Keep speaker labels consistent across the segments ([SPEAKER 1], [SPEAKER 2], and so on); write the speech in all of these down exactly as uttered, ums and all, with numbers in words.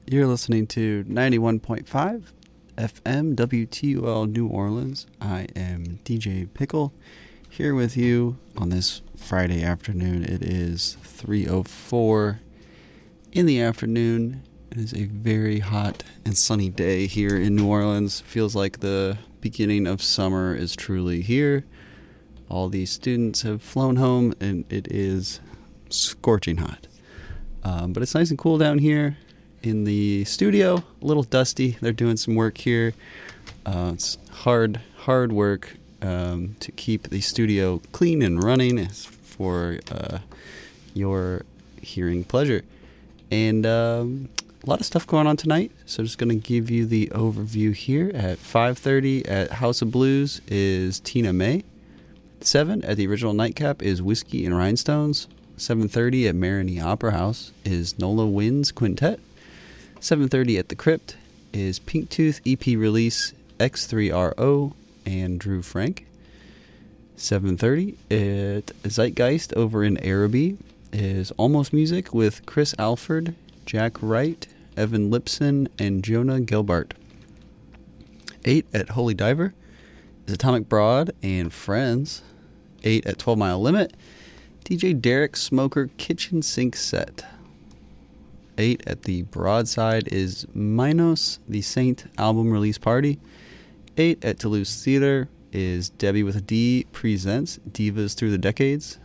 [SPEAKER 1] You're listening to ninety-one point five F M W T U L New Orleans. I am D J Pickle here with you on this Friday afternoon. It is three oh four in the afternoon. It is a very hot and sunny day here in New Orleans. Feels like the beginning of summer is truly here. All these students have flown home and it is scorching hot. Um, but it's nice and cool down here in the studio. A little dusty. They're doing some work here. Uh, it's hard, hard work um, to keep the studio clean and running for uh, your hearing pleasure. And um, a lot of stuff going on tonight. So just going to give you the overview here. At five thirty at House of Blues is Tina May. seven at the Original Nightcap is Whiskey and Rhinestones. seven thirty at Marigny Opera House is Nola Winds Quintet. seven thirty at the Crypt is Pink Tooth E P release X three R O and Drew Frank. seven thirty at Zeitgeist over in Araby is Almost Music with Chris Alford, Jack Wright, Evan Lipson, and Jonah Gelbart. eight at Holy Diver is Atomic Broad and Friends. eight at twelve Mile Limit, D J Derek Smoker Kitchen Sink Set. eight at the Broadside is Minos, the Saint album release party. eight at Toulouse Theater is Debbie with a D presents Divas Through the Decades.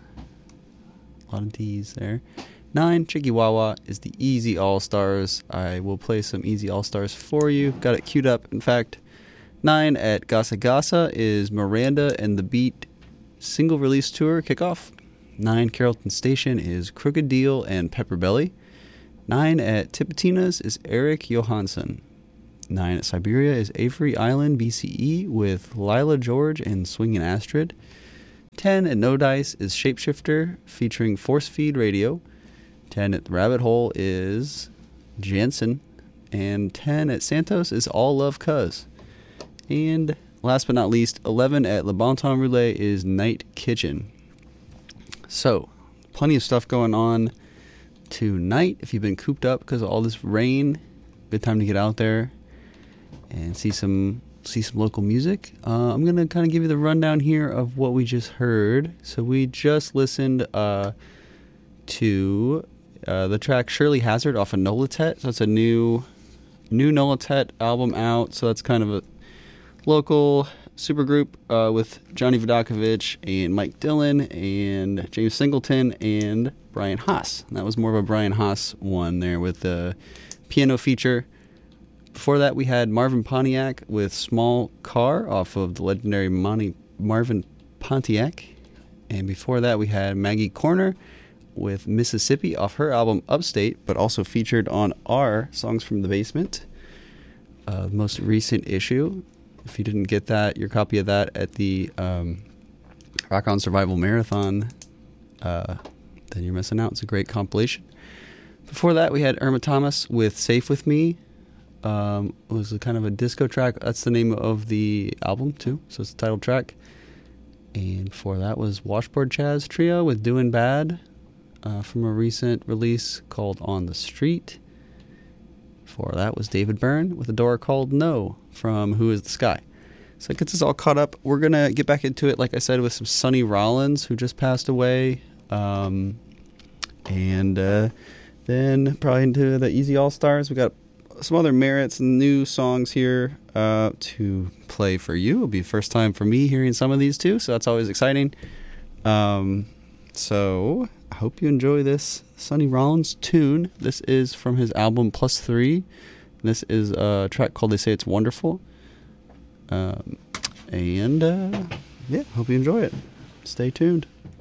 [SPEAKER 1] A lot of D's there. nine, Chicky Wawa is the Easy All-Stars. I will play some Easy All-Stars for you. Got it queued up, in fact. nine at Gasa Gasa is Miranda and the Beat single release tour kickoff. nine, Carrollton Station is Crooked Deal and Pepper Belly. nine at Tipitina's is Eric Johansson. nine at Siberia is Avery Island B C E with Lila George and Swingin' Astrid. ten at No Dice is Shapeshifter featuring Force Feed Radio. ten at the Rabbit Hole is Jansen. And ten at Santos is All Love Cuz. And last but not least, eleven at Le Bon Temps Roulette is Night Kitchen. So, plenty of stuff going on tonight. If you've been cooped up because of all this rain, good time to get out there and see some see some local music. Uh, I'm going to kind of give you the rundown here of what we just heard. So we just listened uh, to uh, the track Shirley Hazard off of Nolatet. So it's a new new Nolatet album out. So that's kind of a local supergroup uh, with Johnny Vodakovich and Mike Dillon and James Singleton and Brian Haas. And that was more of a Brian Haas one there with the piano feature. Before that, we had Marvin Pontiac with Small Car off of the legendary Monty Marvin Pontiac. And before that, we had Maggie Corner with Mississippi off her album Upstate, but also featured on our Songs from the Basement, uh, most recent issue. If you didn't get that, your copy of that at the um, Rock On Survival Marathon, uh, then you're missing out. It's a great compilation. Before that, we had Irma Thomas with Safe With Me. Um, it was a kind of a disco track. That's the name of the album, too. So it's the title track. And before that was Washboard Chaz Trio with Doing Bad uh, from a recent release called On the Street. Before that was David Byrne with a door called No from Who Is the Sky. So it gets us all caught up. We're going to get back into it, like I said, with some Sonny Rollins, who just passed away. Um, and uh, then probably into the Easy All-Stars. We got some other merits and new songs here uh, to play for you. It'll be the first time for me hearing some of these too, so that's always exciting. Um, so I hope you enjoy this Sonny Rollins tune. This is from his album Plus Three. This is a track called They Say It's Wonderful. Um, and uh, yeah, hope you enjoy it. Stay tuned.